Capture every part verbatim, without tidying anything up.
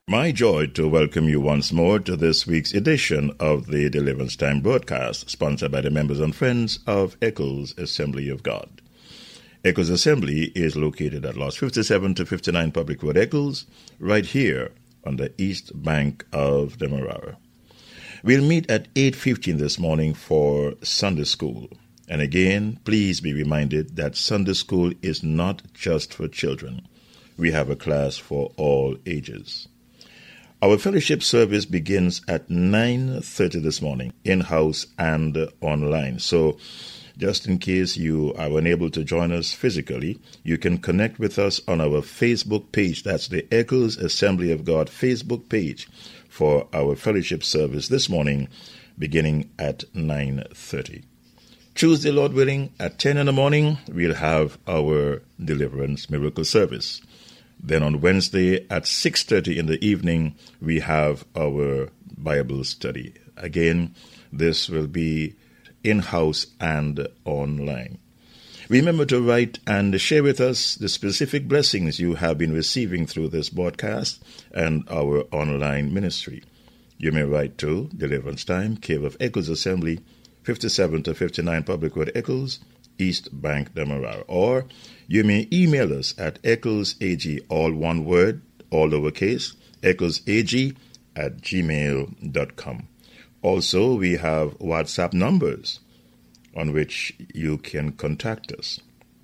My joy to welcome you once more to this week's edition of the Deliverance Time broadcast, sponsored by the members and friends of Eccles Assembly of God. Eccles Assembly is located at Lots fifty-seven to fifty-nine Public Road, Eccles, right here on the east bank of the Demerara. We'll meet at eight fifteen this morning for Sunday School. And again, please be reminded that Sunday School is not just for children. We have a class for all ages. Our fellowship service begins at nine thirty this morning, in-house and online. So just in case you are unable to join us physically, you can connect with us on our Facebook page. That's the Eccles Assembly of God Facebook page for our fellowship service this morning, beginning at nine thirty. Tuesday, Lord willing, at ten in the morning, we'll have our Deliverance Miracle Service. Then on Wednesday at six thirty in the evening, we have our Bible study. Again, this will be in-house and online. Remember to write and share with us the specific blessings you have been receiving through this broadcast and our online ministry. You may write to Deliverance Time, care of Eccles Assembly, fifty-seven to fifty-nine Public Road, Eccles, East Bank, Demerara. Or you may email us at ecclesag, all one word, all lowercase, ecclesag at gmail dot com. Also, we have WhatsApp numbers on which you can contact us.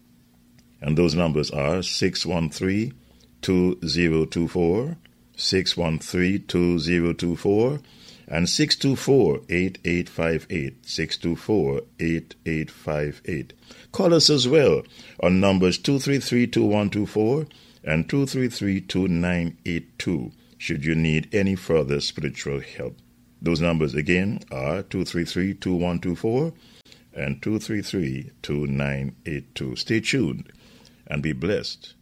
And those numbers are six one three, two zero two four, six one three, two zero two four, and six two four, eight eight five eight, six two four, eight eight five eight. Call us as well on numbers two three three, two one two four and two three three, two nine eight two should you need any further spiritual help. Those numbers again are two three three, two one two four and two three three, two nine eight two. Stay tuned and be blessed